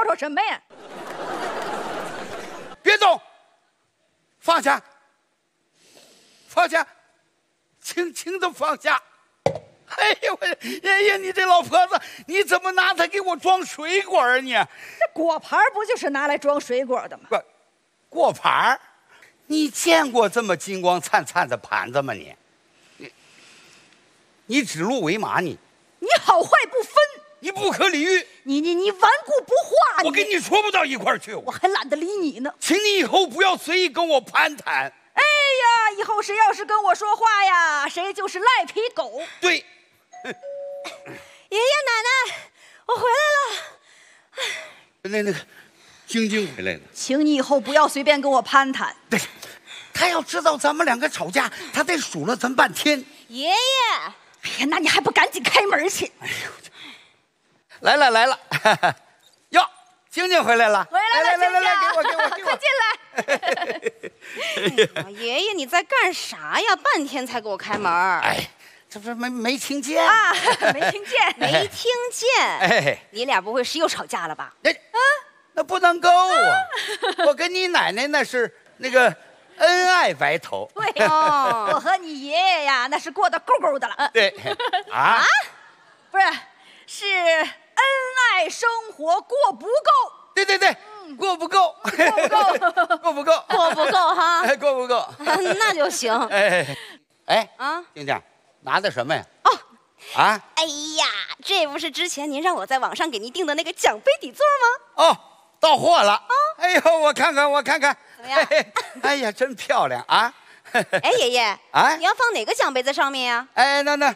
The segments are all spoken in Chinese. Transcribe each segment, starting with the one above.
说什么呀？ 别动，放下，放下，轻轻的放下。哎呦我，爷爷，你这老婆子，你怎么拿它给我装水果啊你？ 这果盘不就是拿来装水果的吗？ 果盘你见过这么金光灿灿的盘子吗你指鹿为马你好坏不分， 你不可理喻， 你顽固不化， 我跟你说不到一块儿去， 我还懒得理你呢。 请你以后不要随意跟我攀谈。 哎呀，以后谁要是跟我说话呀，谁就是赖皮狗。 对， 爷爷奶奶，我回来了。 那个晶晶回来了， 请你以后不要随便跟我攀谈。 对，他要知道咱们两个吵架，他得数落咱半天。 爷爷，哎呀，那你还不赶紧开门去？ 哎呦，来了，哟，晶晶回来了， 回来了， 来，给我， 快进来。爷爷，你在干啥呀？半天才给我开门。 哎，这不是没听见啊？没听见， 没听见。 哎， 你俩不会是又吵架了吧？ 那不能够啊！我跟你奶奶那是那个恩爱白头。 对哦，我和你爷爷呀，那是过得够够的了。 对，啊， 不是，是恩爱生活过不够。 对，过不够，过不够哈， 过不够， 那就行。 哎啊，静静，拿的什么呀？ 哦， 啊， 哎呀，这不是之前您让我在网上给您订的那个奖杯底座吗？ 哦，到货了。哎呦，我看看， 怎么样？ 哎呀，真漂亮啊！ 哎，爷爷啊， 你要放哪个奖杯在上面呀？ 哎，那，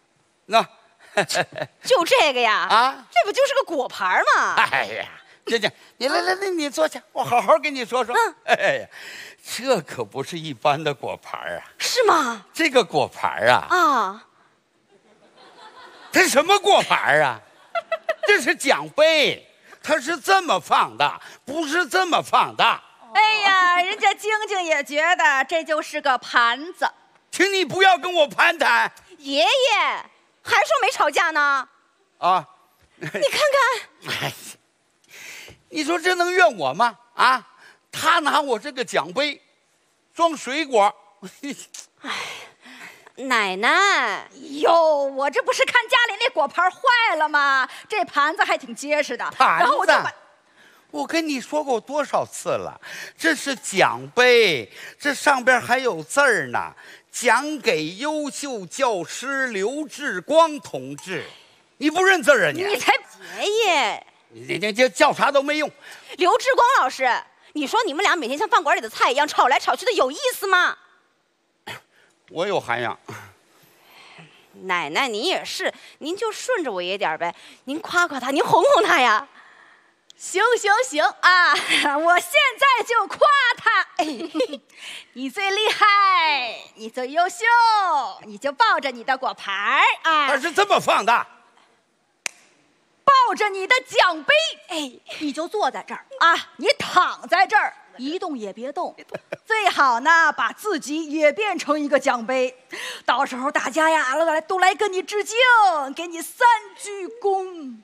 就这个呀？ 啊， 这不就是个果盘吗？ 哎呀，静静，你来，你坐下，我好好跟你说说。哎呀，这可不是一般的果盘啊！ 是吗？ 这个果盘啊， 它什么果盘啊？这是奖杯，它是这么放的，不是这么放的。 哎呀，人家晶晶也觉得这就是个盘子。 请你不要跟我攀谈。 爷爷还说没吵架呢。 啊， 你看看。 哎，你说这能怨我吗？啊，他拿我这个奖杯装水果。 哎，奶奶， 哟，我这不是看家里那果盘坏了吗？这盘子还挺结实的。 盘子， 然后我就把。 我跟你说过多少次了，这是奖杯，这上边还有字儿呢，奖给优秀教师刘志光同志。你不认字儿啊你？ 你才爷爷， 你叫啥都没用。 刘志光老师，你说你们俩每天像饭馆里的菜一样吵来吵去的，有意思吗？ 我有涵养。 奶奶，您也是，您就顺着我爷点呗，您夸夸他，您哄哄他呀。 行啊！我现在就夸他。哎，你最厉害，你最优秀，你就抱着你的果盘啊！ 它是这么放的， 抱着你的奖杯，哎，你就坐在这儿啊，你躺在这儿，一动也别动，最好呢，把自己也变成一个奖杯，到时候大家呀都来跟你致敬，给你3鞠躬。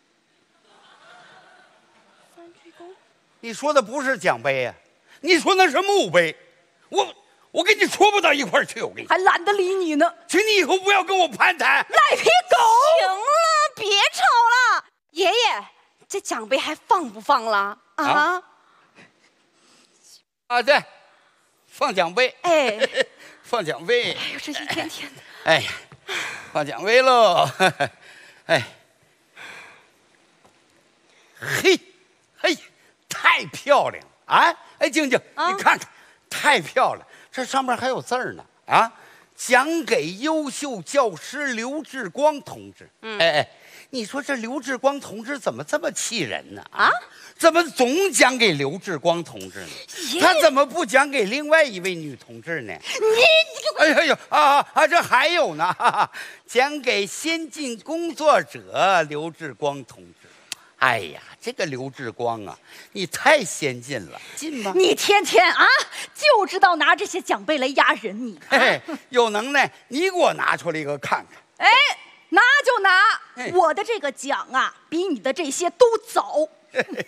你说的不是奖杯呀，你说那是墓碑，我跟你说不到一块儿去，我跟你还懒得理你呢， 请你以后不要跟我攀谈， 赖皮狗！ 行了，别吵了，爷爷，这奖杯还放不放了啊？ 啊，对，放奖杯， 哎， 放奖杯， 哎呦，这一天天的， 哎呀，放奖杯喽，哎，嘿。太漂亮了啊！哎，静静，你看看，太漂亮，这上面还有字儿呢啊！奖给优秀教师刘志光同志。哎，你说这刘志光同志怎么这么气人呢？啊，怎么总奖给刘志光同志呢？他怎么不奖给另外一位女同志呢？你，哎呦这还有呢，奖给先进工作者刘志光同志。哎呀，这个刘志光啊，你太先进了，进吗？ 你天天啊，就知道拿这些奖杯来压人你。 嘿，有能耐你给我拿出来一个看看。 哎，拿就拿，我的这个奖啊，比你的这些都早。